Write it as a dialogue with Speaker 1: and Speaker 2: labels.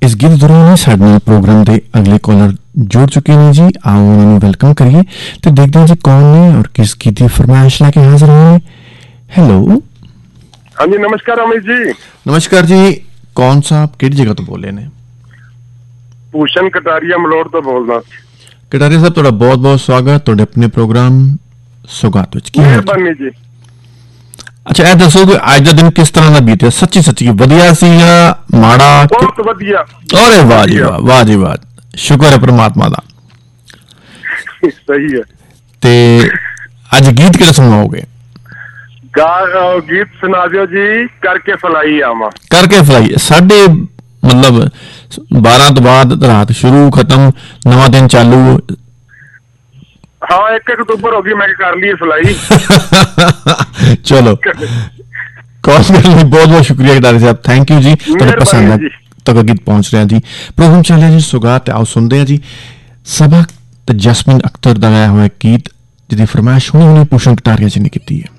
Speaker 1: इस गीत दौरान ही साडे नाल प्रोग्राम के अगले कॉलर जुड़ चुके हैं जी। आओ उन्होंने वेलकम करिए तो देखते हैं जी कौन ने और किस गीत की फरमाइश लेके हाजिर हैं। हेलो,
Speaker 2: हाँ जी, नमस्कार अमित जी।
Speaker 1: नमस्कार जी, कौन साहब किहड़ी जगह तो बोले ने?
Speaker 2: भूषण कटारिया मलोड़ तो बोलना।
Speaker 1: कटारिया साहब तुहाडा बहुत बहुत स्वागत तुहाडे अपने प्रोग्राम सौगात विच।
Speaker 2: मेहरबानी जी।
Speaker 1: अच्छा ਇਹ ਦੱਸੋ ਕਿ ਅੱਜ ਦਾ ਦਿਨ ਕਿਸ ਤਰ੍ਹਾਂ ਦਾ ਬੀਤਿਆ? ਸੱਚੀ ਸੱਚੀ ਵਧੀਆ ਸੀ ਜਾਂ ਮਾੜਾ?
Speaker 2: ਬਹੁਤ ਵਧੀਆ।
Speaker 1: ਅਰੇ ਵਾਹ ਜੀ ਵਾਹ, ਵਾਹ ਜੀ ਵਾਹ, ਸ਼ੁਕਰ ਹੈ ਪ੍ਰਮਾਤਮਾ ਦਾ।
Speaker 2: ਸਹੀ ਹੈ। ਤੇ
Speaker 1: ਅੱਜ ਗੀਤ ਕਿਹੜਾ ਸੁਣਾਓਗੇ?
Speaker 2: ਗੀਤ ਸੁਣਾ ਦਿਓ ਜੀ, ਕਰਕੇ ਫਲਾਈ ਆਵਾਂ।
Speaker 1: ਕਰਕੇ ਫਲਾਈ ਸਾਡੇ ਮਤਲਬ 12 ਤੋਂ ਬਾਅਦ ਰਾਤ ਸ਼ੁਰੂ ਖਤਮ ਨਵਾਂ ਦਿਨ ਚਾਲੂ।
Speaker 2: हाँ, 1 अक्टूबर होगी, मैं कर ली फलाई।
Speaker 1: चलो कॉल करने बहुत बहुत शुक्रिया कटारिया साहब, थैंक यू जी। तुहाडे पसंद तक गीत पहुंच रहा जी। प्रोग्राम चल रहा जी सौगात। आओ सुनते हैं जी सबक ते जसमीन अख्तर का गाया हुआ गीत जिहदी फरमाइश हुणे भूषण कटारिया जी ने की है।